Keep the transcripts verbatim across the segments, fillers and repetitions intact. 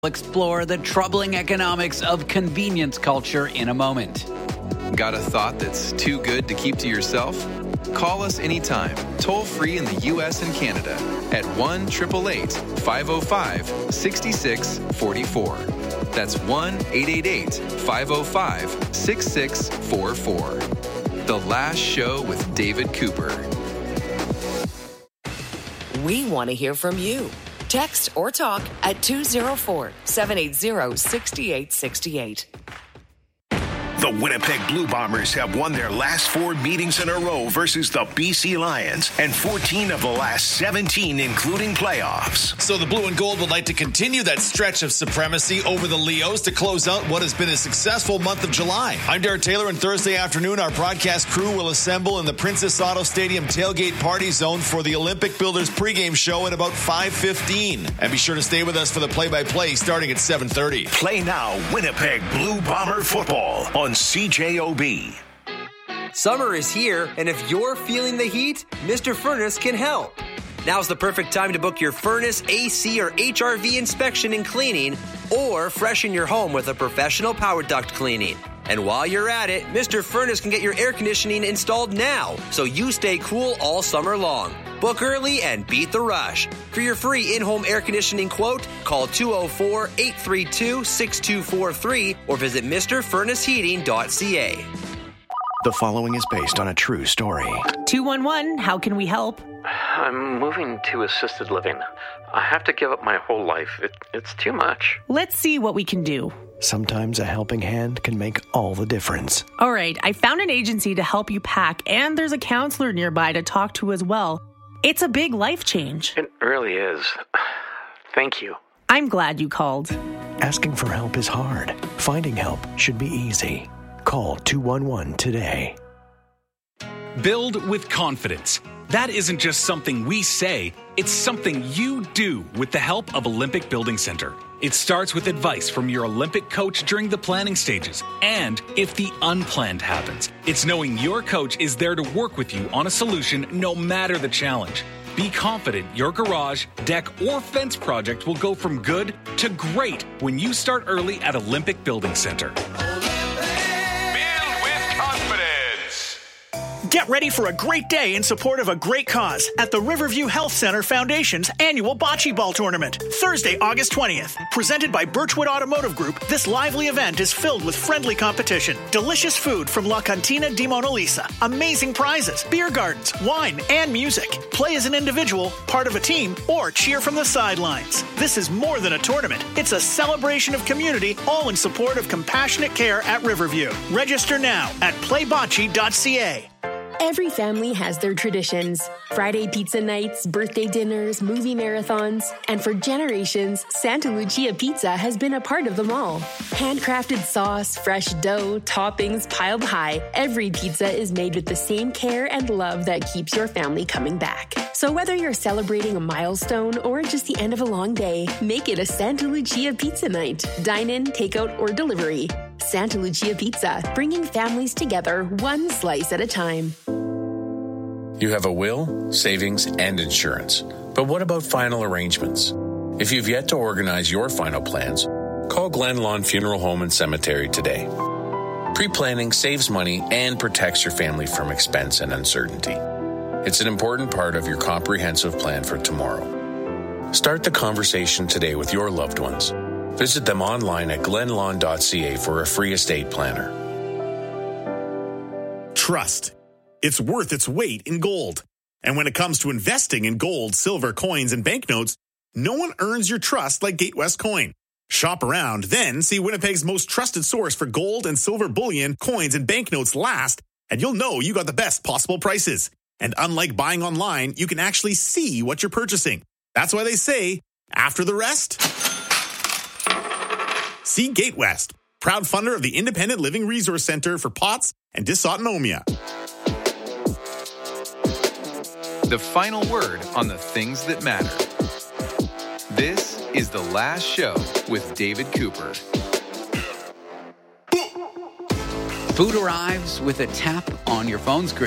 Explore the troubling economics of convenience culture in a moment. Got a thought that's too good to keep to yourself? Call us anytime, toll free in the U S and Canada at one eight eight eight, five oh five, six six four four. That's one eight eight eight, five oh five, six six four four. The Last Show with David Cooper. We want to hear from you. Text or talk at two oh four, seven eight zero, six eight six eight. The Winnipeg Blue Bombers have won their last four meetings in a row versus the B C Lions and fourteen of the last seventeen, including playoffs. So the Blue and Gold would like to continue that stretch of supremacy over the Leos to close out what has been a successful month of July. I'm Derek Taylor, and Thursday afternoon, our broadcast crew will assemble in the Princess Auto Stadium tailgate party zone for the Olympic Builders pregame show at about five fifteen. And be sure to stay with us for the play-by-play starting at seven thirty. Play now Winnipeg Blue Bomber football on C J O B. Summer is here, and if you're feeling the heat, Mister Furnace can help. Now's the perfect time to book your furnace, A C, or H R V inspection and cleaning, or freshen your home with a professional power duct cleaning. And while you're at it, Mister Furnace can get your air conditioning installed now, so you stay cool all summer long. Book early and beat the rush. For your free in-home air conditioning quote, call two oh four, eight three two, six two four three or visit Mr Furnace Heating dot c a. The following is based on a true story. two one one, how can we help? I'm moving to assisted living. I have to give up my whole life. It, it's too much. Let's see what we can do. Sometimes a helping hand can make all the difference. All right, I found an agency to help you pack, and there's a counselor nearby to talk to as well. It's a big life change. It really is. Thank you. I'm glad you called. Asking for help is hard. Finding help should be easy. Call two one one today. Build with confidence. That isn't just something we say, it's something you do with the help of Olympic Building Center. It starts with advice from your Olympic coach during the planning stages. And if the unplanned happens, it's knowing your coach is there to work with you on a solution no matter the challenge. Be confident your garage, deck, or fence project will go from good to great when you start early at Olympic Building Center. Get ready for a great day in support of a great cause at the Riverview Health Center Foundation's annual Bocce Ball Tournament, Thursday, August twentieth. Presented by Birchwood Automotive Group, this lively event is filled with friendly competition, delicious food from La Cantina di Mona Lisa, amazing prizes, beer gardens, wine, and music. Play as an individual, part of a team, or cheer from the sidelines. This is more than a tournament. It's a celebration of community, all in support of compassionate care at Riverview. Register now at play bocce dot c a. Every family has their traditions. Friday pizza nights, birthday dinners, movie marathons. And for generations, Santa Lucia Pizza has been a part of them all. Handcrafted sauce, fresh dough, toppings piled high. Every pizza is made with the same care and love that keeps your family coming back. So whether you're celebrating a milestone or just the end of a long day, make it a Santa Lucia Pizza night. Dine in, takeout, or delivery. Santa Lucia Pizza, bringing families together one slice at a time. You have a will, savings, and insurance. But what about final arrangements? If you've yet to organize your final plans, call Glen Lawn Funeral Home and Cemetery today. Pre-planning saves money and protects your family from expense and uncertainty. It's an important part of your comprehensive plan for tomorrow. Start the conversation today with your loved ones. Visit them online at glen lawn dot c a for a free estate planner. Trust. It's worth its weight in gold. And when it comes to investing in gold, silver, coins, and banknotes, no one earns your trust like Gatewest Coin. Shop around, then see Winnipeg's most trusted source for gold and silver bullion, coins, and banknotes last, and you'll know you got the best possible prices. And unlike buying online, you can actually see what you're purchasing. That's why they say, after the rest, see Gatewest, proud funder of the Independent Living Resource Center for P O T S and Dysautonomia. The final word on the things that matter. This is The Last Show with David Cooper. Food arrives with a tap on your phone screen.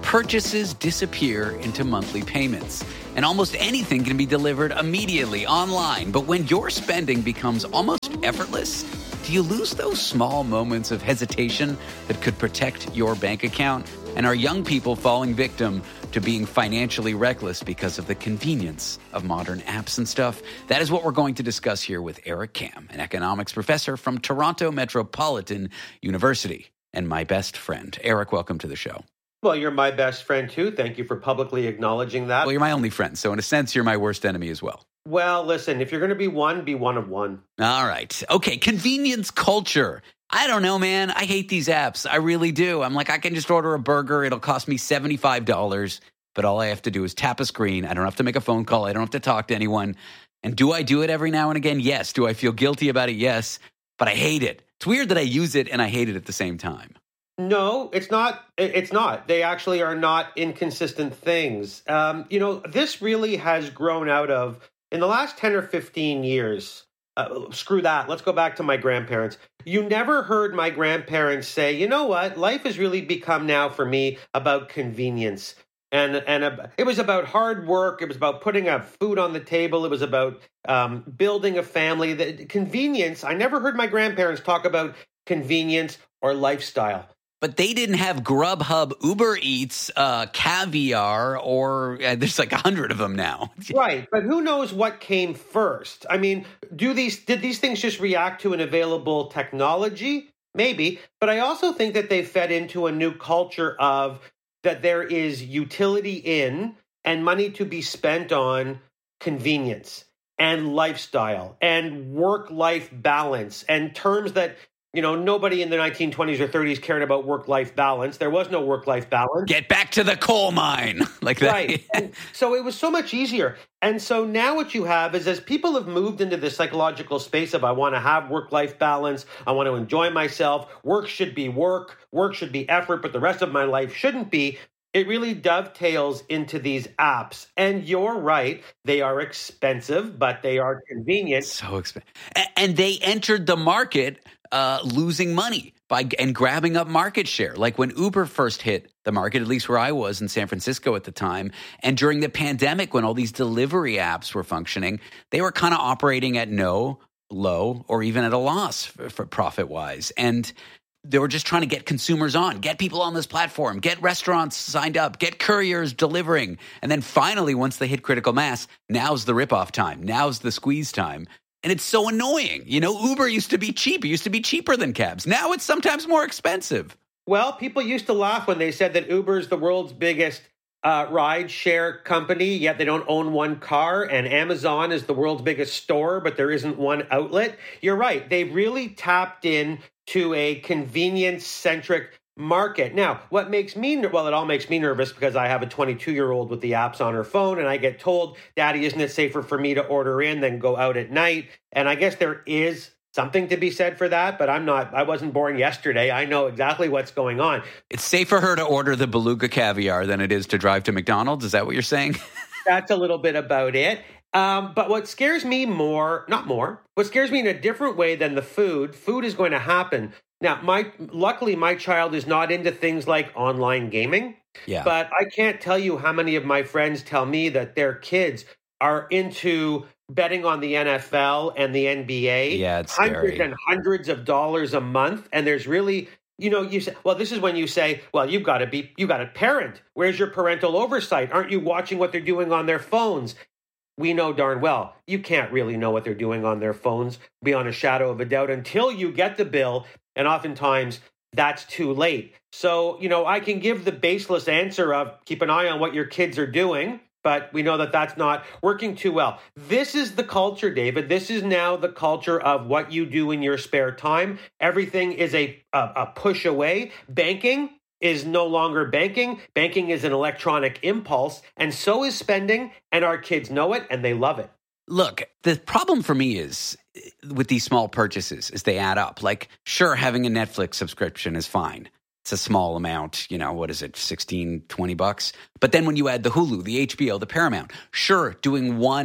purchases disappear into monthly payments. And almost anything can be delivered immediately online. But when your spending becomes almost effortless, do you lose those small moments of hesitation that could protect your bank account? And are young people falling victim to being financially reckless because of the convenience of modern apps and stuff? That is what we're going to discuss here with Eric Kam, an economics professor from Toronto Metropolitan University and my best friend. Eric, welcome to the show. Well, you're my best friend, too. Thank you for publicly acknowledging that. Well, you're my only friend, so in a sense, you're my worst enemy as well. Well, listen, if you're going to be one, be one of one. All right. Okay, convenience culture. I don't know, man. I hate these apps. I really do. I'm like, I can just order a burger. It'll cost me seventy-five dollars, but all I have to do is tap a screen. I don't have to make a phone call. I don't have to talk to anyone. And do I do it every now and again? Yes. Do I feel guilty about it? Yes. But I hate it. It's weird that I use it and I hate it at the same time. No, it's not. It's not. They actually are not inconsistent things. Um, you know, this really has grown out of, in the last ten or fifteen years, uh, screw that. Let's go back to my grandparents. You never heard my grandparents say, you know what, life has really become now for me about convenience. And and uh, it was about hard work. It was about putting up food on the table. It was about um, building a family. The convenience, I never heard my grandparents talk about convenience or lifestyle. But they didn't have Grubhub, Uber Eats, uh, Caviar, or uh, there's like a hundred of them now. Right, but who knows what came first? I mean, do these did these things just react to an available technology? Maybe, but I also think that they fed into a new culture of that there is utility in and money to be spent on convenience and lifestyle and work-life balance and terms that, you know, nobody in the nineteen twenties or thirties cared about work-life balance. There was no work-life balance. Get back to the coal mine, like that. Right. And so it was so much easier. And so now what you have is as people have moved into this psychological space of I want to have work-life balance, I want to enjoy myself, work should be work, work should be effort, but the rest of my life shouldn't be. It really dovetails into these apps. And you're right, they are expensive, but they are convenient. So expensive. And they entered the market uh, losing money by and grabbing up market share. Like when Uber first hit the market, at least where I was in San Francisco at the time, and during the pandemic when all these delivery apps were functioning, they were kind of operating at no, low, or even at a loss for, for profit-wise. And they were just trying to get consumers on, get people on this platform, get restaurants signed up, get couriers delivering. And then finally, once they hit critical mass, now's the ripoff time. Now's the squeeze time. And it's so annoying. You know, Uber used to be cheap. It used to be cheaper than cabs. Now it's sometimes more expensive. Well, people used to laugh when they said that Uber is the world's biggest uh, ride share company, yet they don't own one car. And Amazon is the world's biggest store, but there isn't one outlet. You're right. They really tapped in to a convenience-centric market. Now, what makes me, well, it all makes me nervous because I have a twenty-two-year-old with the apps on her phone, and I get told, Daddy, isn't it safer for me to order in than go out at night? And I guess there is something to be said for that, but I'm not, I wasn't born yesterday. I know exactly what's going on. It's safer for her to order the Beluga caviar than it is to drive to McDonald's. Is that what you're saying? That's a little bit about it. Um, but what scares me more, not more, what scares me in a different way than the food, food is going to happen. Now, my luckily, my child is not into things like online gaming. Yeah. But I can't tell you how many of my friends tell me that their kids are into betting on the N F L and the N B A. Yeah, it's hundreds scary. and hundreds of dollars a month. And there's really, you know, you say, well, this is when you say, well, you've got to be, you got to parent. Where's your parental oversight? Aren't you watching what they're doing on their phones? We know darn well you can't really know what they're doing on their phones beyond a shadow of a doubt until you get the bill. And oftentimes that's too late. So, you know, I can give the baseless answer of keep an eye on what your kids are doing, but we know that that's not working too well. This is the culture, David. This is now the culture of what you do in your spare time. Everything is a, a, a push away. Banking is no longer banking. Banking is an electronic impulse, and so is spending, and our kids know it, and they love it. Look, the problem for me is with these small purchases is they add up. Like, sure, having a Netflix subscription is fine. It's a small amount, you know, what is it, sixteen, twenty bucks? But then when you add the Hulu, the H B O, the Paramount, sure, doing one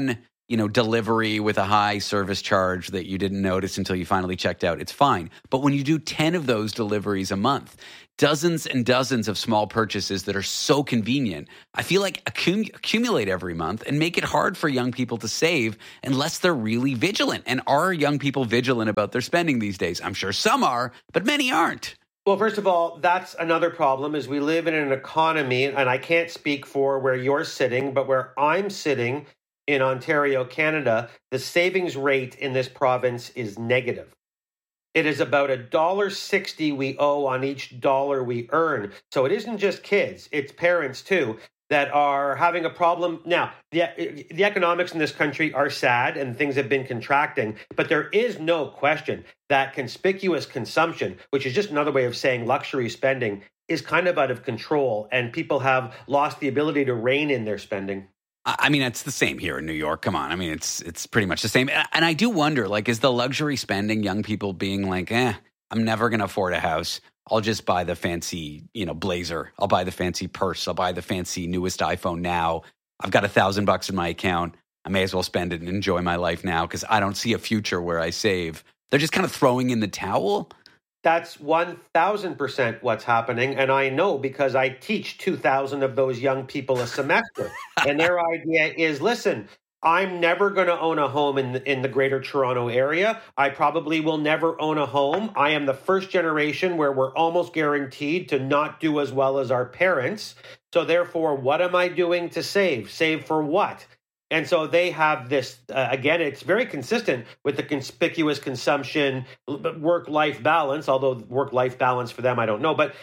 you know, delivery with a high service charge that you didn't notice until you finally checked out, it's fine. But when you do ten of those deliveries a month, dozens and dozens of small purchases that are so convenient, I feel like accum- accumulate every month and make it hard for young people to save unless they're really vigilant. And are young people vigilant about their spending these days? I'm sure some are, but many aren't. Well, first of all, that's another problem is we live in an economy, and I can't speak for where you're sitting, but where I'm sitting in Ontario, Canada, the savings rate in this province is negative. It is about one dollar sixty we owe on each dollar we earn. So it isn't just kids, it's parents too that are having a problem. Now, the, the economics in this country are sad and things have been contracting, but there is no question that conspicuous consumption, which is just another way of saying luxury spending, is kind of out of control, and people have lost the ability to rein in their spending. I mean, it's the same here in New York. Come on. I mean, it's it's pretty much the same. And I do wonder, like, is the luxury spending young people being like, eh, I'm never going to afford a house. I'll just buy the fancy, you know, blazer. I'll buy the fancy purse. I'll buy the fancy newest iPhone now. I've got a thousand bucks in my account. I may as well spend it and enjoy my life now because I don't see a future where I save. They're just kind of throwing in the towel. That's one thousand percent what's happening. And I know because I teach two thousand of those young people a semester. And their idea is, listen, I'm never going to own a home in the, in the greater Toronto area. I probably will never own a home. I am the first generation where we're almost guaranteed to not do as well as our parents. So therefore, what am I doing to save? Save for what? And so they have this, uh, again, it's very consistent with the conspicuous consumption, work-life balance, although work-life balance for them, I don't know. But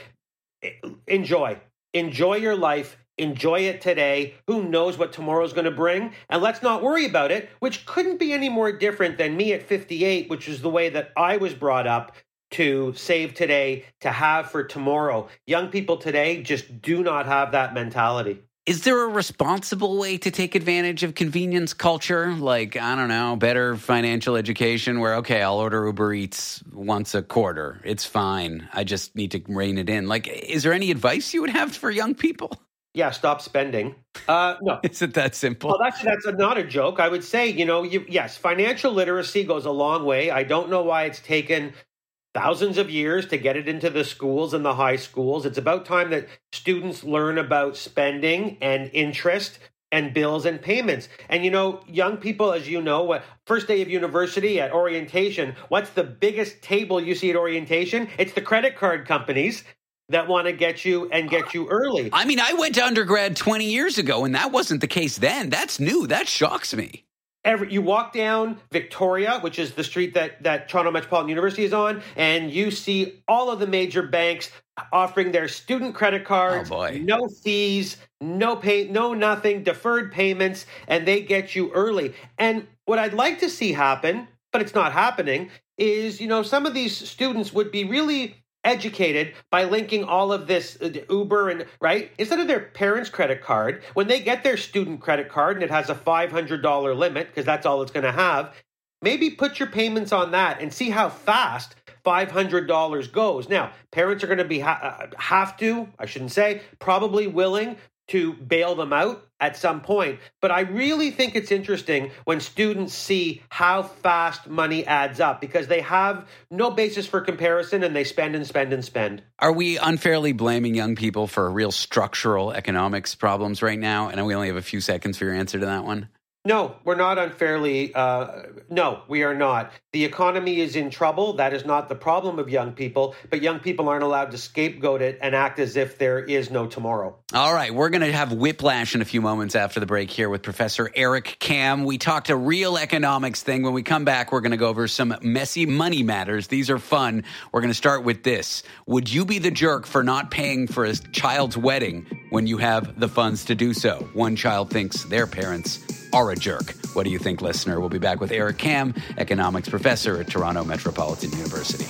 enjoy. Enjoy your life. Enjoy it today. Who knows what tomorrow's going to bring? And let's not worry about it, which couldn't be any more different than me at fifty-eight, which is the way that I was brought up to save today, to have for tomorrow. Young people today just do not have that mentality. Is there a responsible way to take advantage of convenience culture? Like, I don't know, better financial education where, okay, I'll order Uber Eats once a quarter. It's fine. I just need to rein it in. Like, is there any advice you would have for young people? Yeah, stop spending. Uh, no. Is it that simple? Well, that's, that's a, not a joke. I would say, you know, you, yes, financial literacy goes a long way. I don't know why it's taken thousands of years to get it into the schools and the high schools. It's about time that students learn about spending and interest and bills and payments. And, you know, young people, as you know, what first day of university at orientation, what's the biggest table you see at orientation? It's the credit card companies that want to get you and get you early. I mean, I went to undergrad twenty years ago, and that wasn't the case then. That's new. That shocks me. Every, you walk down Victoria, which is the street that, that Toronto Metropolitan University is on, and you see all of the major banks offering their student credit cards, oh boy. no fees, no pay, no nothing, deferred payments, and they get you early. And what I'd like to see happen, but it's not happening, is, you know, some of these students would be really educated by linking all of this uh, Uber and right instead of their parents' credit card. When they get their student credit card and it has a five hundred dollars limit because that's all it's going to have, maybe put your payments on that and see how fast five hundred dollars goes. Now, parents are going to be ha- have to, I shouldn't say, probably willing to bail them out at some point. But I really think it's interesting when students see how fast money adds up because they have no basis for comparison and they spend and spend and spend. Are we unfairly blaming young people for real structural economics problems right now? And we only have a few seconds for your answer to that one. No, we're not unfairly. Uh, no, we are not. The economy is in trouble. That is not the problem of young people, but young people aren't allowed to scapegoat it and act as if there is no tomorrow. All right, we're going to have whiplash in a few moments after the break here with Professor Eric Kam. We talked a real economics thing. When we come back, we're going to go over some messy money matters. These are fun. We're going to start with this. Would you be the jerk for not paying for a child's wedding when you have the funds to do so? One child thinks their parents are a jerk. What do you think, listener? We'll be back with Eric Kam, economics professor at Toronto Metropolitan University.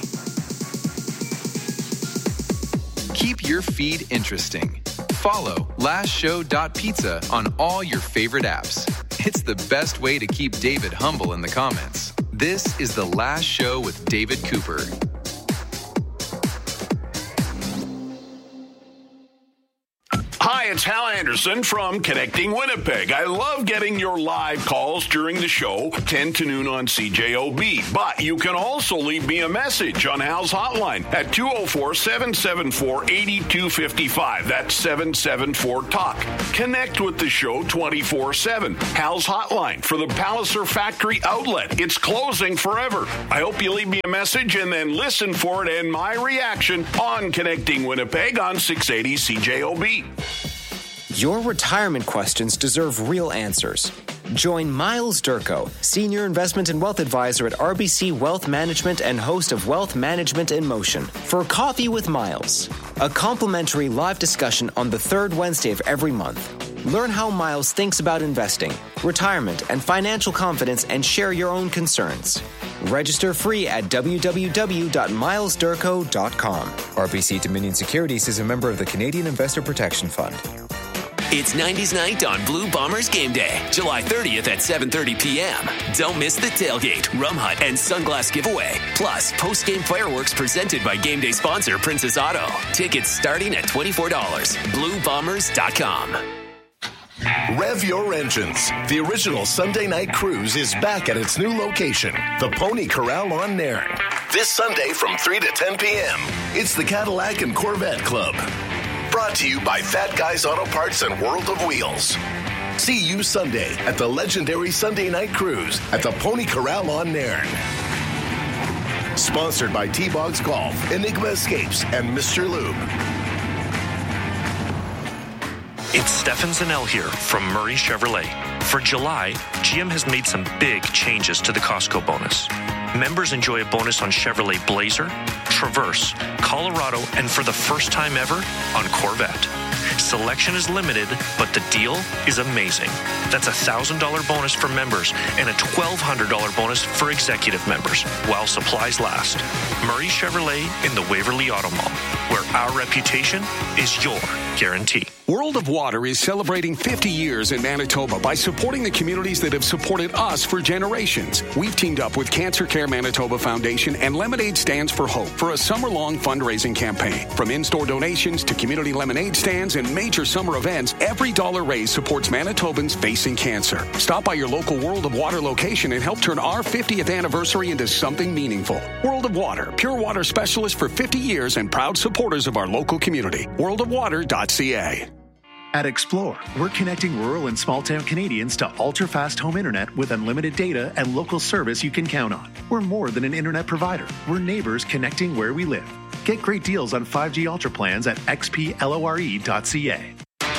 Keep your feed interesting. Follow last show dot pizza on all your favorite apps. It's the best way to keep David humble in the comments. This is The Last Show with David Cooper. Hi, Hi, it's Hal Anderson from Connecting Winnipeg. I love getting your live calls during the show, ten to noon on C J O B. But you can also leave me a message on Hal's hotline at two oh four, seven seven four, eight two five five. That's seven seven four talk. Connect with the show twenty-four seven. Hal's hotline for the Palliser Factory outlet. It's closing forever. I hope you leave me a message and then listen for it and my reaction on Connecting Winnipeg on six eighty C J O B. Your retirement questions deserve real answers. Join Miles Durko, Senior Investment and Wealth Advisor at R B C Wealth Management and host of Wealth Management in Motion, for Coffee with Miles, a complimentary live discussion on the third Wednesday of every month. Learn how Miles thinks about investing, retirement, and financial confidence, and share your own concerns. Register free at w w w dot miles durko dot com. R B C Dominion Securities is a member of the Canadian Investor Protection Fund. It's nineties night on Blue Bombers Game Day, July thirtieth at seven thirty p.m. Don't miss the tailgate, rum hut, and sunglass giveaway. Plus, post-game fireworks presented by Game Day sponsor Princess Auto. Tickets starting at twenty-four dollars. blue bombers dot com. Rev your engines. The original Sunday night cruise is back at its new location, the Pony Corral on Nairn. This Sunday from three to ten p.m. It's the Cadillac and Corvette Club. Brought to you by Fat Guys Auto Parts and World of Wheels. See you Sunday at the legendary Sunday night cruise at the Pony Corral on Nairn. Sponsored by T-Bogs Golf, Enigma Escapes, and Mister Lube. It's Stefan Zanel here from Murray Chevrolet. For July, G M has made some big changes to the Costco bonus. Members enjoy a bonus on Chevrolet Blazer, Traverse, Colorado, and for the first time ever, on Corvette. Selection is limited, but the deal is amazing. That's a one thousand dollars bonus for members and a twelve hundred dollars bonus for executive members while supplies last. Murray Chevrolet in the Waverly Auto Mall, where our reputation is your guarantee. World of Water is celebrating fifty years in Manitoba by supporting the communities that have supported us for generations. We've teamed up with Cancer Care Manitoba Foundation and Lemonade Stands for Hope for a summer-long fundraising campaign. From in-store donations to community lemonade stands and major summer events, every dollar raised supports Manitobans facing cancer. Stop by your local World of Water location and help turn our fiftieth anniversary into something meaningful. World of Water, pure water specialist for fifty years and proud supporters of our local community. world of water dot c a. At Explore, we're connecting rural and small-town Canadians to ultra-fast home internet with unlimited data and local service you can count on. We're more than an internet provider. We're neighbors connecting where we live. Get great deals on five G Ultra plans at x p lore dot c a.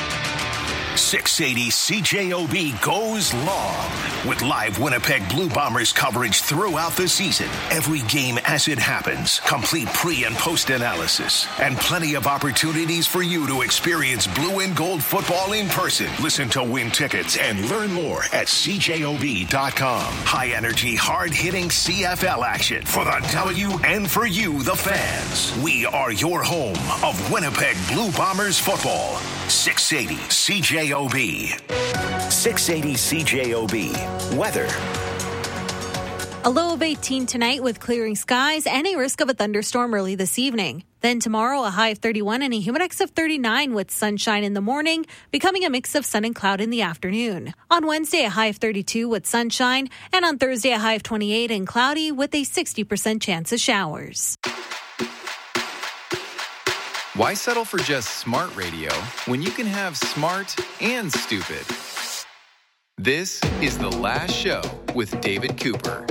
six eighty C J O B goes long with live Winnipeg Blue Bombers coverage throughout the season. Every game as it happens, complete pre- and post-analysis, and plenty of opportunities for you to experience blue and gold football in person. Listen to win tickets and learn more at c j o b dot com. High-energy, hard-hitting C F L action for the W and for you, the fans. We are your home of Winnipeg Blue Bombers football. six eighty C J O B. six eighty C J O B. Weather. A low of eighteen tonight with clearing skies and a risk of a thunderstorm early this evening. Then tomorrow, a high of thirty-one and a humidex of thirty-nine with sunshine in the morning, becoming a mix of sun and cloud in the afternoon. On Wednesday, a high of thirty-two with sunshine, and on Thursday, a high of twenty-eight and cloudy with a sixty percent chance of showers. Why settle for just smart radio when you can have smart and stupid? This is The Last Show with David Cooper.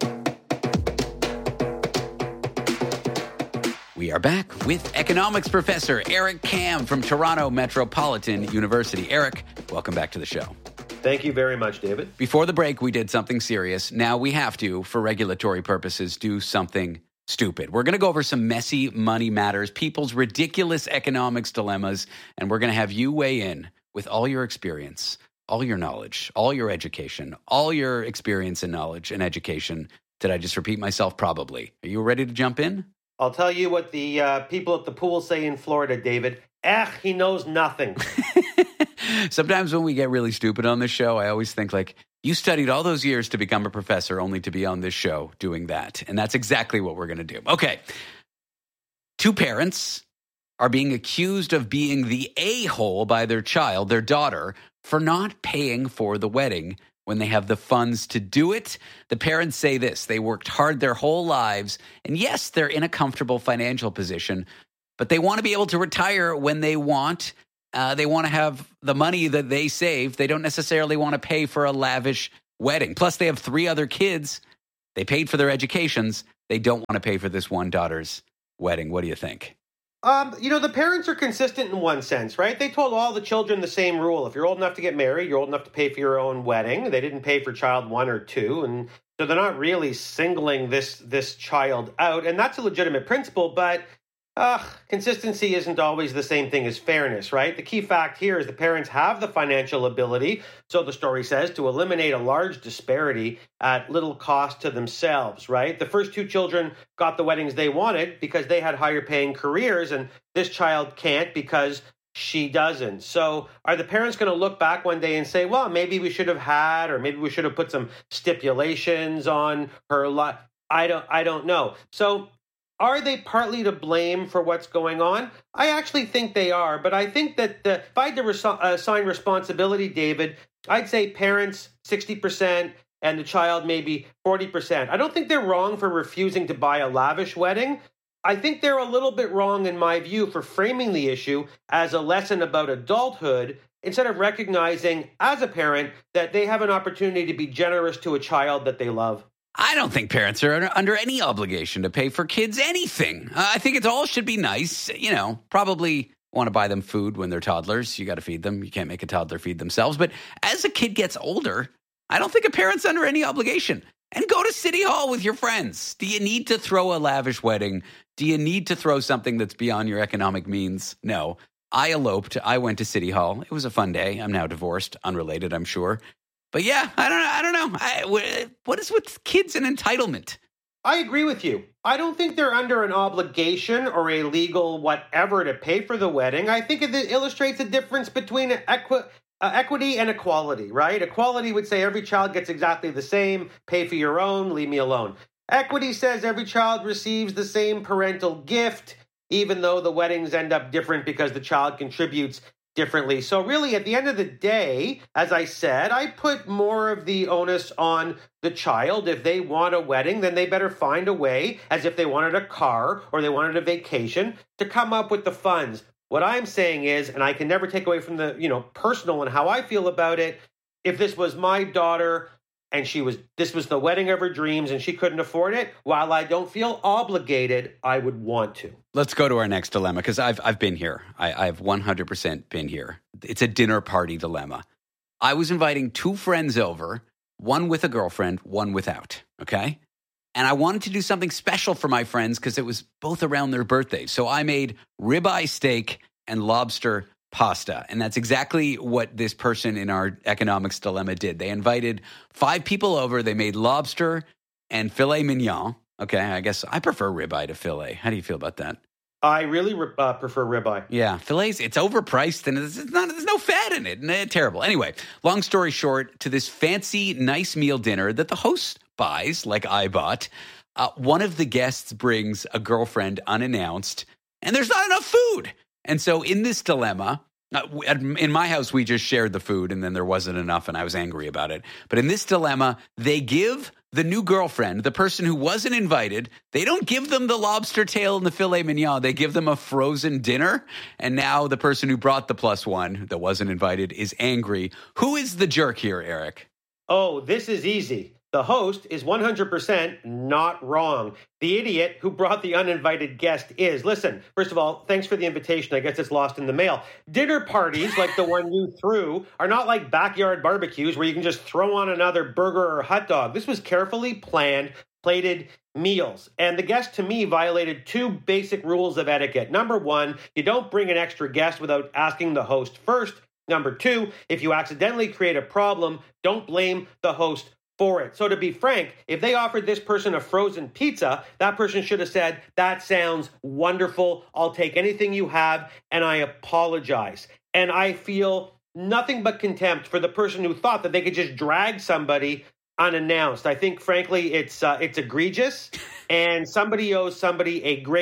We are back with economics professor Eric Kam from Toronto Metropolitan University. Eric, welcome back to the show. Thank you very much, David. Before the break, we did something serious. Now we have to, for regulatory purposes, do something stupid. We're going to go over some messy money matters, people's ridiculous economics dilemmas, and we're going to have you weigh in with all your experience, all your knowledge, all your education, all your experience and knowledge and education. Did I just repeat myself? Probably. Are you ready to jump in? I'll tell you what the uh, people at the pool say in Florida, David. Eh, he knows nothing. Sometimes when we get really stupid on this show, I always think like, you studied all those years to become a professor only to be on this show doing that. And that's exactly what we're going to do. Okay. Two parents are being accused of being the a-hole by their child, their daughter, for not paying for the wedding when they have the funds to do it. The parents say this: they worked hard their whole lives, and yes, they're in a comfortable financial position, but they want to be able to retire when they want. Uh, they want to have the money that they save. They don't necessarily want to pay for a lavish wedding. Plus, they have three other kids. They paid for their educations. They don't want to pay for this one daughter's wedding. What do you think? Um, you know, the parents are consistent in one sense, right? They told all the children the same rule. If you're old enough to get married, you're old enough to pay for your own wedding. They didn't pay for child one or two. And so they're not really singling this this child out. And that's a legitimate principle, but uh, consistency isn't always the same thing as fairness, right? The key fact here is the parents have the financial ability, so the story says, to eliminate a large disparity at little cost to themselves, right? The first two children got the weddings they wanted because they had higher paying careers, and this child can't because she doesn't. So are the parents going to look back one day and say, well, maybe we should have had, or maybe we should have put some stipulations on her life? I don't, I don't know. So are they partly to blame for what's going on? I actually think they are, but I think that the, if I had to res- assign responsibility, David, I'd say parents sixty percent and the child maybe forty percent. I don't think they're wrong for refusing to buy a lavish wedding. I think they're a little bit wrong, in my view, for framing the issue as a lesson about adulthood instead of recognizing, as a parent, that they have an opportunity to be generous to a child that they love. I don't think parents are under, under any obligation to pay for kids anything. Uh, I think it all should be nice. You know, probably want to buy them food when they're toddlers. You got to feed them. You can't make a toddler feed themselves. But as a kid gets older, I don't think a parent's under any obligation. And go to City Hall with your friends. Do you need to throw a lavish wedding? Do you need to throw something that's beyond your economic means? No. I eloped. I went to City Hall. It was a fun day. I'm now divorced. Unrelated, I'm sure. But yeah, I don't know. I don't know. I, what is with kids and entitlement? I agree with you. I don't think they're under an obligation or a legal whatever to pay for the wedding. I think it illustrates the difference between equi- uh, equity and equality, right? Equality would say every child gets exactly the same, pay for your own, leave me alone. Equity says every child receives the same parental gift, even though the weddings end up different because the child contributes differently. So really, at the end of the day, as I said, I put more of the onus on the child. If they want a wedding, then they better find a way, as if they wanted a car or they wanted a vacation, to come up with the funds. What I'm saying is, and I can never take away from the, you know, personal and how I feel about it, if this was my daughter and she was, this was the wedding of her dreams and she couldn't afford it, while I don't feel obligated, I would want to. Let's go to our next dilemma, because I've I've been here. I, I've one hundred percent been here. It's a dinner party dilemma. I was inviting two friends over, one with a girlfriend, one without, okay? And I wanted to do something special for my friends because it was both around their birthdays. So I made ribeye steak and lobster pasta. And that's exactly what this person in our economics dilemma did. They invited five people over. They made lobster and filet mignon. Okay, I guess I prefer ribeye to filet. How do you feel about that? I really uh, prefer ribeye. Yeah, fillets, it's overpriced and it's not, there's no fat in it. Nah, terrible. Anyway, long story short, to this fancy, nice meal dinner that the host buys, like I bought, uh, one of the guests brings a girlfriend unannounced, and there's not enough food. And so in this dilemma, uh, in my house, we just shared the food, and then there wasn't enough, and I was angry about it. But in this dilemma, they give the new girlfriend, the person who wasn't invited, they don't give them the lobster tail and the filet mignon. They give them a frozen dinner. And now the person who brought the plus one that wasn't invited is angry. Who is the jerk here, Eric? Oh, this is easy. The host is one hundred percent not wrong. The idiot who brought the uninvited guest is. Listen, first of all, thanks for the invitation. I guess it's lost in the mail. Dinner parties like the one you threw are not like backyard barbecues where you can just throw on another burger or hot dog. This was carefully planned, plated meals. And the guest, to me, violated two basic rules of etiquette. Number one, you don't bring an extra guest without asking the host first. Number two, if you accidentally create a problem, don't blame the host for it. So to be frank, if they offered this person a frozen pizza, that person should have said, that sounds wonderful. I'll take anything you have, and I apologize. And I feel nothing but contempt for the person who thought that they could just drag somebody unannounced. I think, frankly, it's uh, it's egregious, and somebody owes somebody a great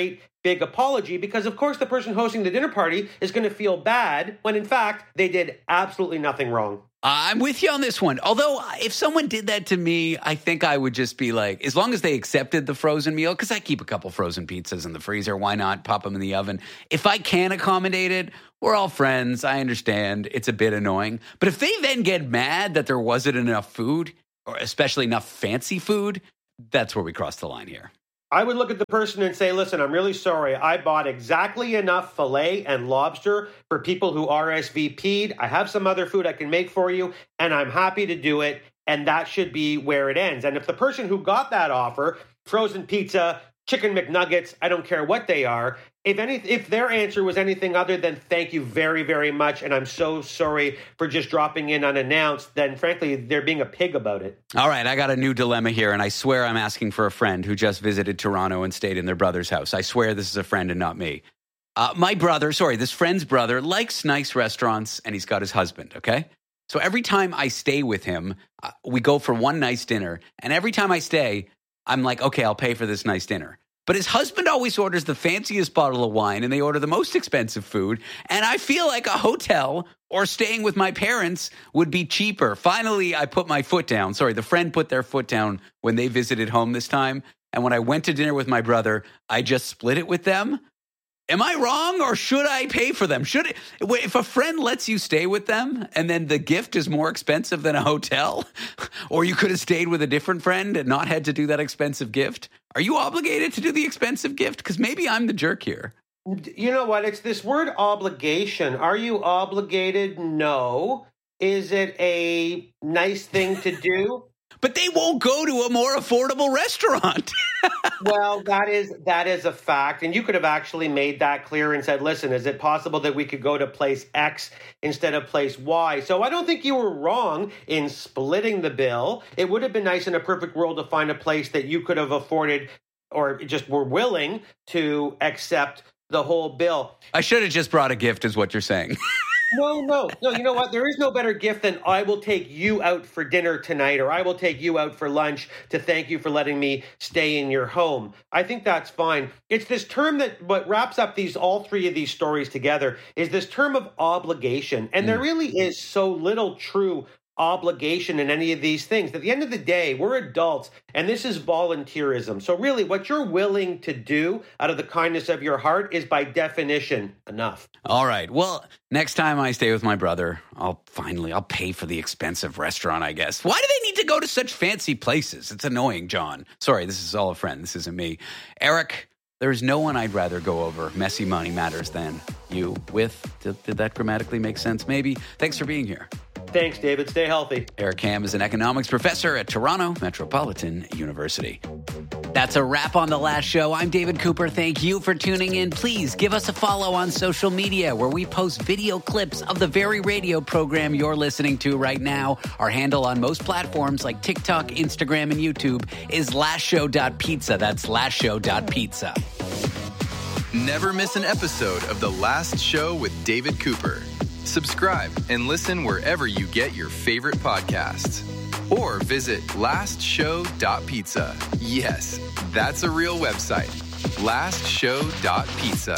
big apology because, of course, the person hosting the dinner party is going to feel bad when, in fact, they did absolutely nothing wrong. I'm with you on this one. Although, if someone did that to me, I think I would just be like, as long as they accepted the frozen meal, because I keep a couple frozen pizzas in the freezer, why not pop them in the oven? If I can accommodate it, we're all friends. I understand it's a bit annoying. But if they then get mad that there wasn't enough food, or especially enough fancy food, that's where we cross the line here. I would look at the person and say, listen, I'm really sorry. I bought exactly enough filet and lobster for people who R S V P'd. I have some other food I can make for you, and I'm happy to do it. And that should be where it ends. And if the person who got that offer, frozen pizza, chicken McNuggets, I don't care what they are, if any, if their answer was anything other than thank you very, very much, and I'm so sorry for just dropping in unannounced, then frankly, they're being a pig about it. All right, I got a new dilemma here, and I swear I'm asking for a friend who just visited Toronto and stayed in their brother's house. I swear this is a friend and not me. Uh, my brother, sorry, this friend's brother likes nice restaurants, and he's got his husband, okay? So every time I stay with him, uh, we go for one nice dinner, and every time I stay, I'm like, okay, I'll pay for this nice dinner. But his husband always orders the fanciest bottle of wine, and they order the most expensive food. And I feel like a hotel or staying with my parents would be cheaper. Finally, I put my foot down. Sorry, the friend put their foot down when they visited home this time. And when I went to dinner with my brother, I just split it with them. Am I wrong, or should I pay for them? Should it, if a friend lets you stay with them and then the gift is more expensive than a hotel, or you could have stayed with a different friend and not had to do that expensive gift, are you obligated to do the expensive gift? Because maybe I'm the jerk here. You know what? It's this word obligation. Are you obligated? No. Is it a nice thing to do? But they won't go to a more affordable restaurant. Well, that is that is a fact. And you could have actually made that clear and said, listen, is it possible that we could go to place X instead of place Y? So I don't think you were wrong in splitting the bill. It would have been nice in a perfect world to find a place that you could have afforded or just were willing to accept the whole bill. I should have just brought a gift is what you're saying. No, no, no. You know what? There is no better gift than I will take you out for dinner tonight, or I will take you out for lunch to thank you for letting me stay in your home. I think that's fine. It's this term that what wraps up these all three of these stories together is this term of obligation. And mm. there really is so little true obligation in any of these things. At the end of the day, we're adults, and this is volunteerism. So really, what you're willing to do out of the kindness of your heart is by definition enough. All right. Well, next time I stay with my brother, I'll finally, I'll pay for the expensive restaurant, I guess. Why do they need to go to such fancy places? It's annoying, John. Sorry, this is all a friend. This isn't me. Eric, there is no one I'd rather go over messy money matters than you with. Did, did that grammatically make sense? Maybe. Thanks for being here. Thanks, David. Stay healthy. Eric Ham is an economics professor at Toronto Metropolitan University. That's a wrap on The Last Show. I'm David Cooper. Thank you for tuning in. Please give us a follow on social media where we post video clips of the very radio program you're listening to right now. Our handle on most platforms like TikTok, Instagram, and YouTube is last show dot pizza. That's last show dot pizza. Never miss an episode of The Last Show with David Cooper. Subscribe and listen wherever you get your favorite podcasts. Or visit last show dot pizza. Yes, that's a real website. last show dot pizza.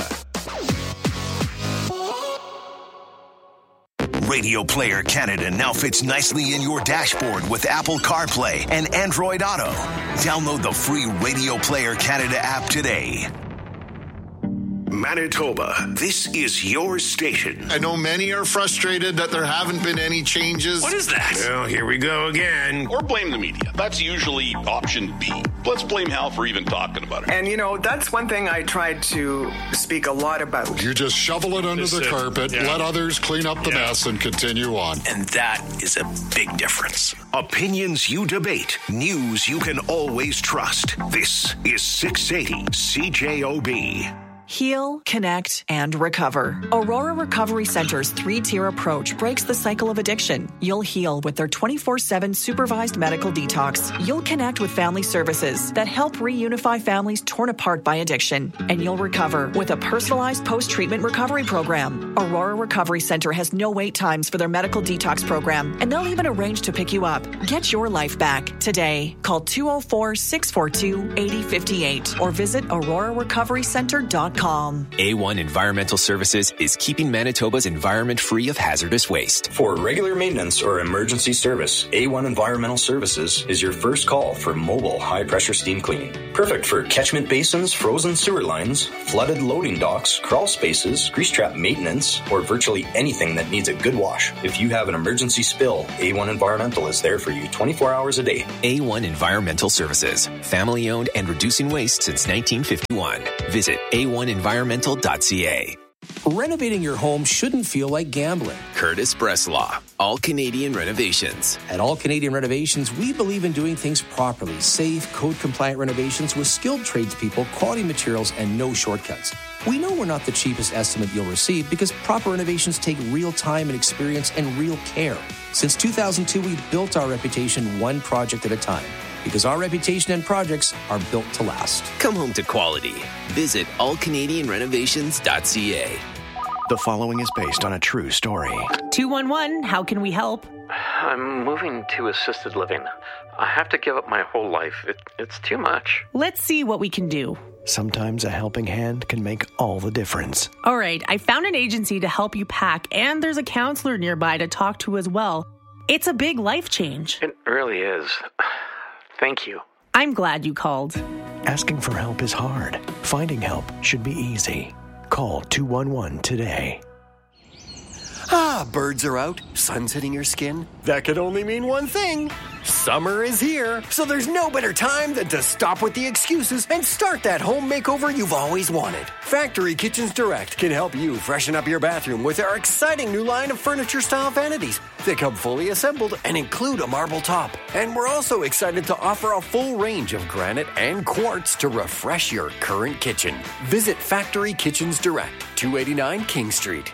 Radio Player Canada now fits nicely in your dashboard with Apple CarPlay and Android Auto. Download the free Radio Player Canada app today. Manitoba, this is your station. I know many are frustrated that there haven't been any changes. What is that? Well, here we go again. Or blame the media. That's usually option B. Let's blame Hal for even talking about it. And, you know, that's one thing I tried to speak a lot about. You just shovel it under This the is- carpet, yeah. let others clean up the Yeah. mess, and continue on. And that is a big difference. Opinions you debate, news you can always trust. This is six eighty C J O B. Heal, connect, and recover. Aurora Recovery Center's three-tier approach breaks the cycle of addiction. You'll heal with their twenty-four seven supervised medical detox. You'll connect with family services that help reunify families torn apart by addiction. And you'll recover with a personalized post-treatment recovery program. Aurora Recovery Center has no wait times for their medical detox program, and they'll even arrange to pick you up. Get your life back today. Call two oh four, six four two, eight oh five eight or visit aurora recovery center dot com. com. A one Environmental Services is keeping Manitoba's environment free of hazardous waste. For regular maintenance or emergency service, A one Environmental Services is your first call for mobile high-pressure steam cleaning. Perfect for catchment basins, frozen sewer lines, flooded loading docks, crawl spaces, grease trap maintenance, or virtually anything that needs a good wash. If you have an emergency spill, A one Environmental is there for you twenty-four hours a day. A one Environmental Services, family owned and reducing waste since nineteen fifty-one. Visit a one environmental dot c a. Renovating your home shouldn't feel like gambling. Curtis Breslaw, All Canadian Renovations. At All Canadian Renovations, we believe in doing things properly. Safe, code-compliant renovations with skilled tradespeople, quality materials, and no shortcuts. We know we're not the cheapest estimate you'll receive because proper renovations take real time and experience and real care. Since two thousand two, we've built our reputation one project at a time. Because our reputation and projects are built to last. Come home to quality. Visit all canadian renovations dot c a. The following is based on a true story. two one one, how can we help? I'm moving to assisted living. I have to give up my whole life. It, it's too much. Let's see what we can do. Sometimes a helping hand can make all the difference. All right, I found an agency to help you pack, and there's a counselor nearby to talk to as well. It's a big life change. It really is. Thank you. I'm glad you called. Asking for help is hard. Finding help should be easy. Call two one one today. Ah, birds are out, sun's hitting your skin. That could only mean one thing. Summer is here, so there's no better time than to stop with the excuses and start that home makeover you've always wanted. Factory Kitchens Direct can help you freshen up your bathroom with our exciting new line of furniture-style vanities. They come fully assembled and include a marble top. And we're also excited to offer a full range of granite and quartz to refresh your current kitchen. Visit Factory Kitchens Direct, two eighty-nine King Street.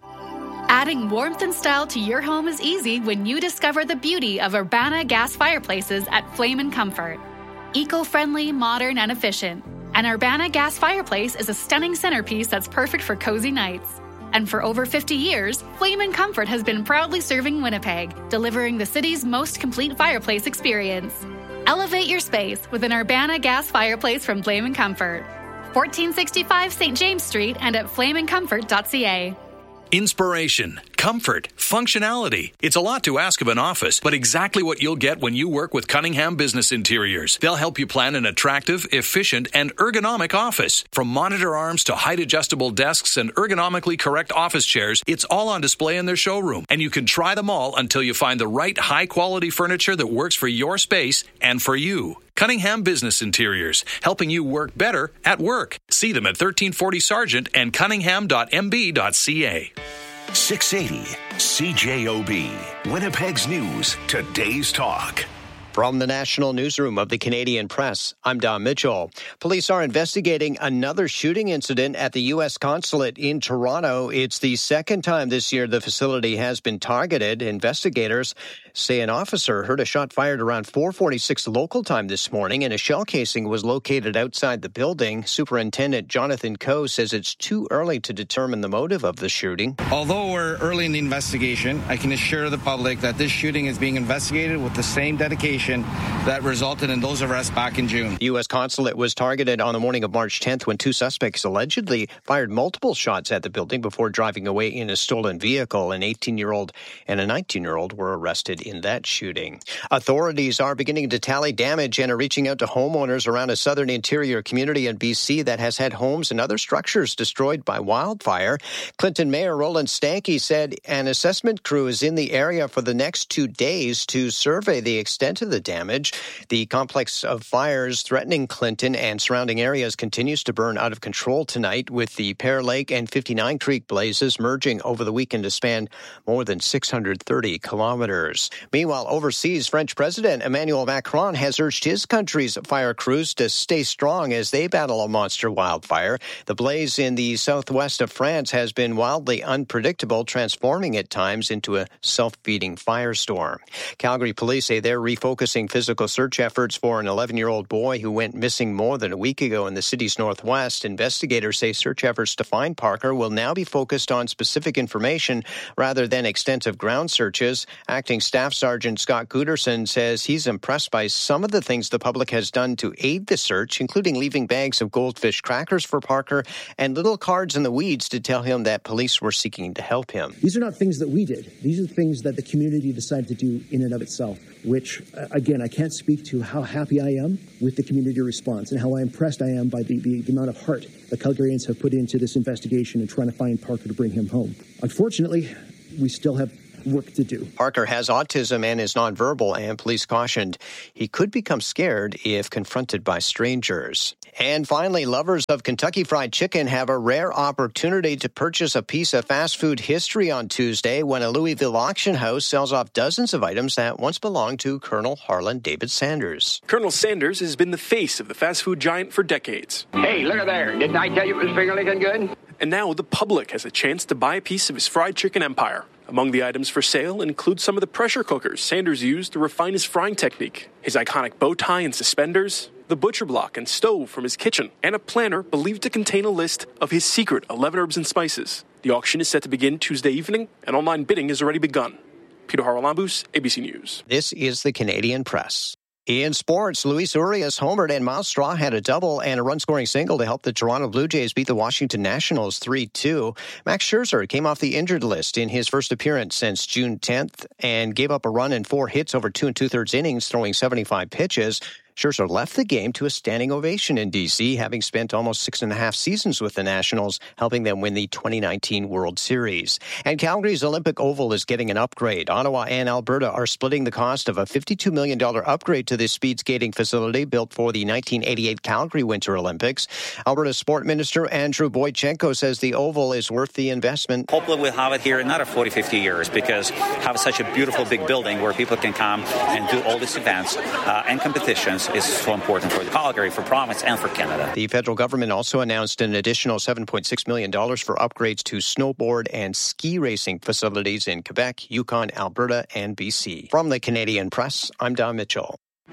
Adding warmth and style to your home is easy when you discover the beauty of Urbana gas fireplaces at Flame and Comfort. Eco-friendly, modern, and efficient. An Urbana gas fireplace is a stunning centerpiece that's perfect for cozy nights. And for over fifty years, Flame and Comfort has been proudly serving Winnipeg, delivering the city's most complete fireplace experience. Elevate your space with an Urbana gas fireplace from Flame and Comfort. fourteen sixty-five Saint James Street and at flame and comfort dot c a. Inspiration, comfort, functionality. It's a lot to ask of an office, but exactly what you'll get when you work with Cunningham Business Interiors. They'll help you plan an attractive, efficient, and ergonomic office. From monitor arms to height-adjustable desks and ergonomically correct office chairs, it's all on display in their showroom, and you can try them all until you find the right high-quality furniture that works for your space and for you. Cunningham Business Interiors, helping you work better at work. See them at thirteen forty Sargent and cunningham dot m b dot c a. six eighty C J O B, Winnipeg's News, Today's Talk. From the National Newsroom of the Canadian Press, I'm Don Mitchell. Police are investigating another shooting incident at the U S consulate in Toronto. It's the second time this year the facility has been targeted. Investigators say an officer heard a shot fired around four forty-six local time this morning, and a shell casing was located outside the building. Superintendent Jonathan Coe says it's too early to determine the motive of the shooting. Although we're early in the investigation, I can assure the public that this shooting is being investigated with the same dedication that resulted in those arrests back in June. The U S consulate was targeted on the morning of March tenth when two suspects allegedly fired multiple shots at the building before driving away in a stolen vehicle. An eighteen-year-old and a nineteen-year-old were arrested in that shooting. Authorities are beginning to tally damage and are reaching out to homeowners around a southern interior community in B C that has had homes and other structures destroyed by wildfire. Clinton Mayor Roland Stankey said an assessment crew is in the area for the next two days to survey the extent of the damage. The complex of fires threatening Clinton and surrounding areas continues to burn out of control tonight, with the Pear Lake and fifty-nine Creek blazes merging over the weekend to span more than six hundred thirty kilometers. Meanwhile, overseas, French President Emmanuel Macron has urged his country's fire crews to stay strong as they battle a monster wildfire. The blaze in the southwest of France has been wildly unpredictable, transforming at times into a self-feeding firestorm. Calgary police say they're refocusing focusing physical search efforts for an eleven-year-old boy who went missing more than a week ago in the city's northwest. Investigators say search efforts to find Parker will now be focused on specific information rather than extensive ground searches. Acting Staff Sergeant Scott Gooderson says he's impressed by some of the things the public has done to aid the search, including leaving bags of goldfish crackers for Parker and little cards in the weeds to tell him that police were seeking to help him. These are not things that we did. These are things that the community decided to do in and of itself, which, again, I can't speak to how happy I am with the community response and how impressed I am by the, the, the amount of heart the Calgarians have put into this investigation and trying to find Parker to bring him home. Unfortunately, we still have work to do. Parker has autism and is nonverbal, and police cautioned he could become scared if confronted by strangers. And finally, lovers of Kentucky Fried Chicken have a rare opportunity to purchase a piece of fast food history on Tuesday when a Louisville auction house sells off dozens of items that once belonged to Colonel Harlan David Sanders. Colonel Sanders has been the face of the fast food giant for decades. Hey, look at there. Didn't I tell you it was finger-licking good? And now the public has a chance to buy a piece of his fried chicken empire. Among the items for sale include some of the pressure cookers Sanders used to refine his frying technique, his iconic bow tie and suspenders, the butcher block and stove from his kitchen, and a planner believed to contain a list of his secret eleven herbs and spices. The auction is set to begin Tuesday evening, and online bidding has already begun. Peter Haralambous, A B C News. This is the Canadian Press. In sports, Luis Urias homered and Miles Straw had a double and a run-scoring single to help the Toronto Blue Jays beat the Washington Nationals three two. Max Scherzer came off the injured list in his first appearance since June tenth and gave up a run and four hits over two and two-thirds innings, throwing seventy-five pitches. Scherzer left the game to a standing ovation in D C, having spent almost six and a half seasons with the Nationals, helping them win the twenty nineteen World Series. And Calgary's Olympic Oval is getting an upgrade. Ottawa and Alberta are splitting the cost of a fifty-two million dollars upgrade to this speed skating facility built for the nineteen eighty-eight Calgary Winter Olympics. Alberta Sport Minister Andrew Boychenko says the Oval is worth the investment. Hopefully we'll have it here in another forty, fifty years because have such a beautiful big building where people can come and do all these events uh, and competitions is so important for Calgary, for province, and for Canada. The federal government also announced an additional seven point six million dollars for upgrades to snowboard and ski racing facilities in Quebec, Yukon, Alberta, and B C. From the Canadian Press, I'm Don Mitchell.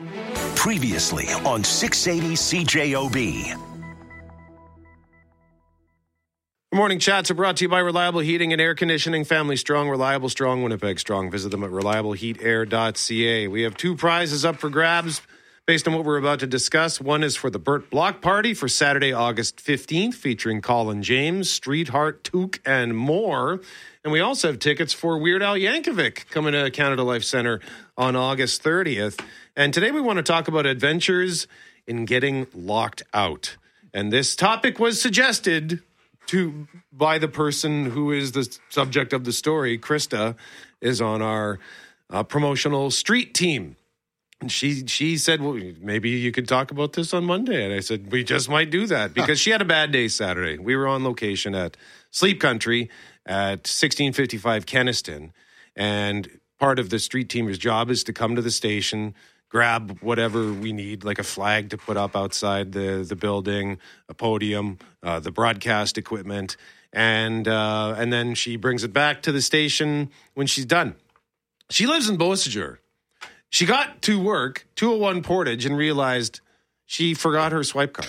Previously on six eighty C J O B. Good morning, chats are brought to you by Reliable Heating and Air Conditioning. Family strong, reliable, strong, Winnipeg strong. Visit them at reliable heat air dot c a. We have two prizes up for grabs based on what we're about to discuss. One is for the Burt Block Party for Saturday, August fifteenth, featuring Colin James, Streetheart, Took, and more. And we also have tickets for Weird Al Yankovic coming to Canada Life Centre on August thirtieth. And today we want to talk about adventures in getting locked out. And this topic was suggested to by the person who is the subject of the story. Krista is on our uh, promotional street team. And she she said, well, maybe you could talk about this on Monday. And I said, we just might do that because she had a bad day Saturday. We were on location at Sleep Country at sixteen fifty-five Kenniston. And part of the street teamer's job is to come to the station, grab whatever we need, like a flag to put up outside the, the building, a podium, uh, the broadcast equipment. And, uh, and then she brings it back to the station when she's done. She lives in Beausejour. She got to work, two oh one Portage, and realized she forgot her swipe card.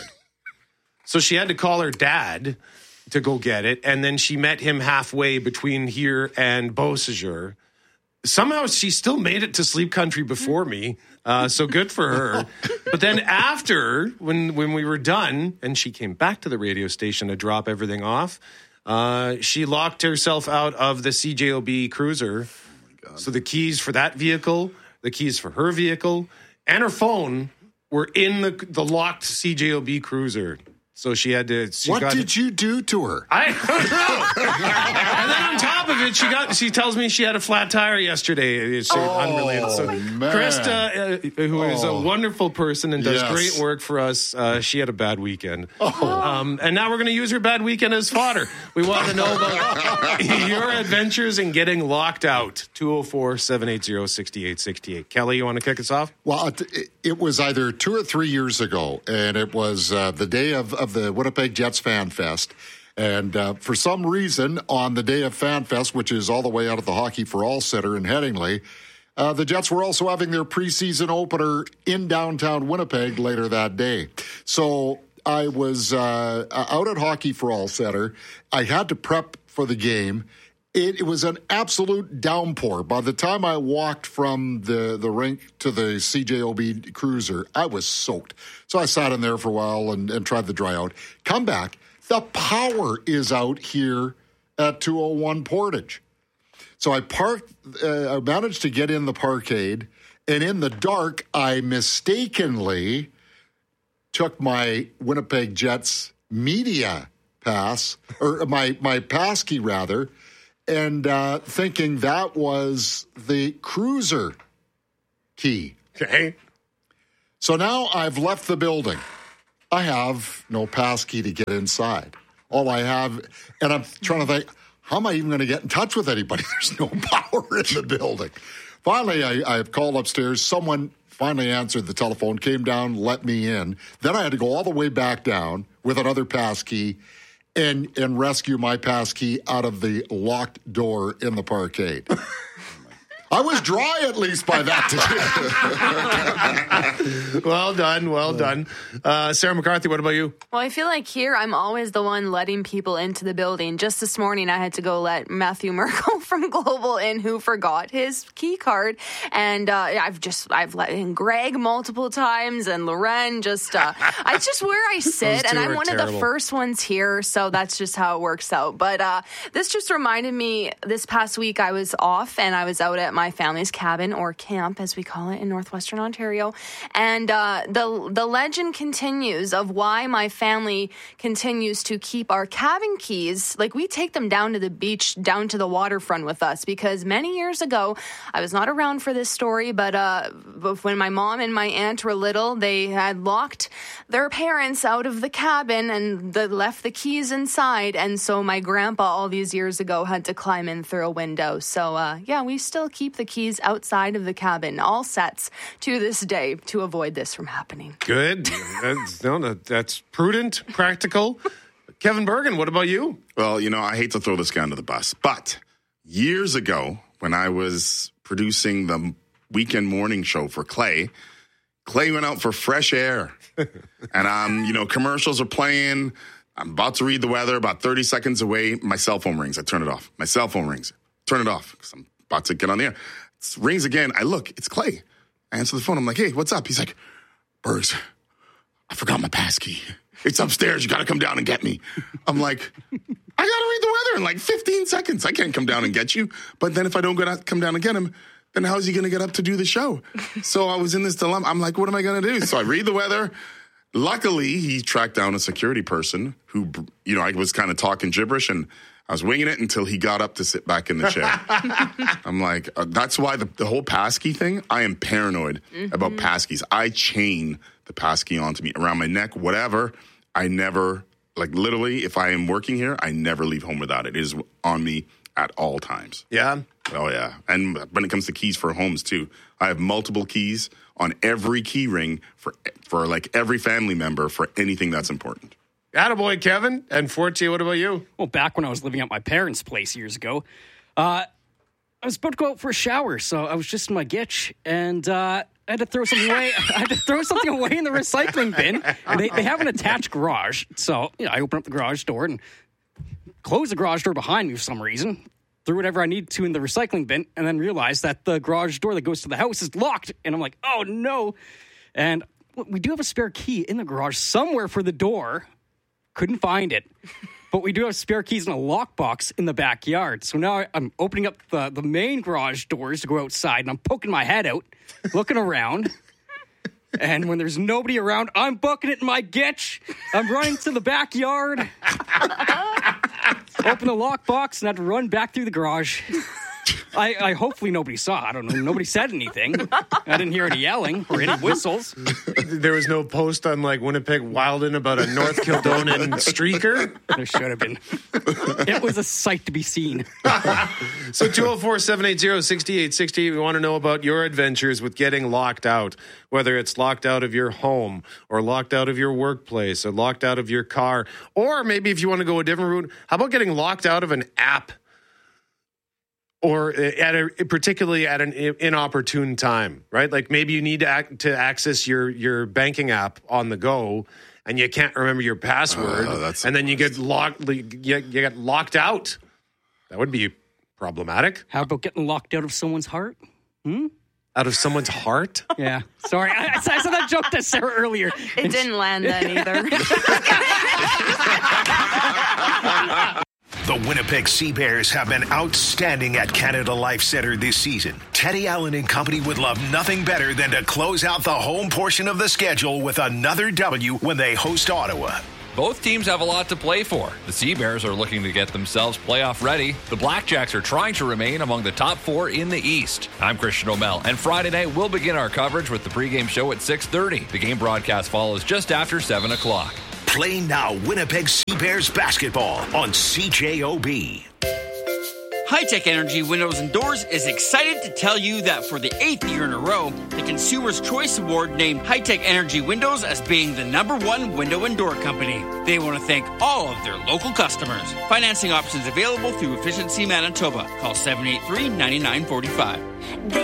So she had to call her dad to go get it, and then she met him halfway between here and Beausejour. Somehow she still made it to Sleep Country before me, uh, so good for her. But then after, when, when we were done, and she came back to the radio station to drop everything off, uh, she locked herself out of the C J O B Cruiser. Oh so the keys for that vehicle, the keys for her vehicle, and her phone were in the the locked C J O B Cruiser. So she had to... She what got did to, you do to her? I don't know. And then on top of it, she got. She tells me she had a flat tire yesterday. It's oh, unrelated. So man. Krista, uh, who oh. is a wonderful person and does yes. great work for us, uh, she had a bad weekend. Oh. Um, and now we're going to use her bad weekend as fodder. We want to know about your adventures in getting locked out. two oh four, seven eight zero, six eight six eight. Kelly, you want to kick us off? Well, it, it was either two or three years ago, and it was uh, the day of, of the Winnipeg Jets Fan Fest. And uh, for some reason, on the day of Fan Fest, which is all the way out of the Hockey for All Center in Headingley, Uh, the Jets were also having their preseason opener in downtown Winnipeg later that day. So I was uh, out at Hockey for All Center. I had to prep for the game. It, it was an absolute downpour. By the time I walked from the, the rink to the C J O B Cruiser, I was soaked. So I sat in there for a while and, and tried to dry out. Come back. The power is out here at two oh one Portage. So I parked, uh, I managed to get in the parkade, and in the dark, I mistakenly took my Winnipeg Jets media pass, or my, my pass key rather, and uh, thinking that was the cruiser key. Okay. So now I've left the building. I have no pass key to get inside. All I have, and I'm trying to think, how am I even going to get in touch with anybody? There's no power in the building. Finally, I, I called upstairs. Someone finally answered the telephone, came down, let me in. Then I had to go all the way back down with another pass key and, and rescue my pass key out of the locked door in the parkade. I was dry at least by that time. Well done, well done. Uh, Sarah McCarthy, what about you? Well, I feel like here I'm always the one letting people into the building. Just this morning I had to go let Matthew Merkel from Global in who forgot his key card. And uh, I've just, I've let in Greg multiple times and Loren just, uh, it's just where I sit. And I'm one terrible. of the first ones here. So that's just how it works out. But uh, this just reminded me, this past week I was off and I was out at my family's cabin, or camp as we call it in northwestern Ontario, and uh, the the legend continues of why my family continues to keep our cabin keys. Like, we take them down to the beach, down to the waterfront with us, because many years ago, I was not around for this story, but uh, when my mom and my aunt were little, they had locked their parents out of the cabin and they left the keys inside, and so my grandpa all these years ago had to climb in through a window. So uh, yeah, we still keep the keys outside of the cabin, all sets to this day, to avoid this from happening. Good. That's, no, no, that's prudent, practical. Kevin Bergen, what about you? Well, you know, I hate to throw this guy under the bus, but years ago when I was producing the weekend morning show for Clay, Clay went out for fresh air. And, um, you know, commercials are playing. I'm about to read the weather. About thirty seconds away, my cell phone rings. I turn it off. My cell phone rings. Turn it off because I'm about to get on the air. It rings again. I look. It's Clay. I answer the phone. I'm like, hey, what's up? He's like, Bergs, I forgot my pass key. It's upstairs. You got to come down and get me. I'm like, I got to read the weather in like fifteen seconds. I can't come down and get you. But then if I don't go down, come down and get him, then how's he going to get up to do the show? So I was in this dilemma. I'm like, what am I going to do? So I read the weather. Luckily, he tracked down a security person who, you know, I was kind of talking gibberish, and I was winging it until he got up to sit back in the chair. I'm like, uh, that's why the, the whole passkey thing, I am paranoid mm-hmm. about passkeys. I chain the passkey onto me, around my neck, whatever. I never, like literally, if I am working here, I never leave home without it. It is on me at all times. Yeah? Oh, yeah. And when it comes to keys for homes, too, I have multiple keys on every key ring for, for like every family member for anything that's important. Attaboy, Kevin. And Forte, what about you? Well, back when I was living at my parents' place years ago, uh, I was about to go out for a shower, so I was just in my gitch, and uh, I had to throw something away. I had to throw something away in the recycling bin. And they, they have an attached garage, so you know, I opened up the garage door and closed the garage door behind me for some reason. Threw whatever I needed to in the recycling bin, and then realized that the garage door that goes to the house is locked. And I'm like, oh, no. And we do have a spare key in the garage somewhere for the door. Couldn't find it. But we do have spare keys in a lockbox in the backyard. So now I'm opening up the, the main garage doors to go outside, and I'm poking my head out, looking around. And when there's nobody around, I'm booking it in my gitch. I'm running to the backyard. Open the lockbox and had to run back through the garage. I, I hopefully nobody saw. I don't know. Nobody said anything. I didn't hear any yelling or any whistles. There was no post on like Winnipeg Wilden about a North Kildonan streaker. There should have been. It was a sight to be seen. So two oh four, seven eight zero, six eight six eight. We want to know about your adventures with getting locked out, whether it's locked out of your home or locked out of your workplace or locked out of your car, or maybe if you want to go a different route, how about getting locked out of an app? or at a particularly at an inopportune time, right? Like maybe you need to act, to access your your banking app on the go, and you can't remember your password, uh, that's and then you get locked. You, you get locked out. That would be problematic. How about getting locked out of someone's heart? Hmm? Out of someone's heart? Yeah. Sorry, I, I said that joke to Sarah earlier. It didn't land then either. The Winnipeg Sea Bears have been outstanding at Canada Life Centre this season. Teddy Allen and company would love nothing better than to close out the home portion of the schedule with another W when they host Ottawa. Both teams have a lot to play for. The Sea Bears are looking to get themselves playoff ready. The Blackjacks are trying to remain among the top four in the East. I'm Christian O'Mell, and Friday night we'll begin our coverage with the pregame show at six thirty. The game broadcast follows just after seven o'clock. Play now Winnipeg Sea Bears basketball on C J O B. High-Tech Energy Windows and Doors is excited to tell you that for the eighth year in a row, the Consumer's Choice Award named High-Tech Energy Windows as being the number one window and door company. They want to thank all of their local customers. Financing options available through Efficiency Manitoba. Call seven eight three, nine nine four five.